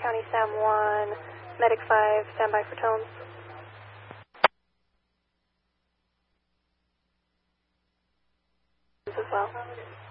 County SAM 1, Medic 5, standby for tones. As well.